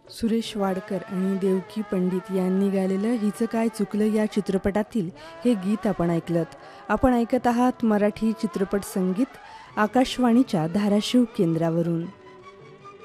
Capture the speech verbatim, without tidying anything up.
सुरेश वाडकर आणि देवकी पंडित यांनी गायलेलं हिचं काय चुकलं या चित्रपटातील हे गीत आपण ऐकलत. आपण ऐकत आहात मराठी चित्रपट संगीत आकाशवाणीच्या धाराशिव केंद्रावरून.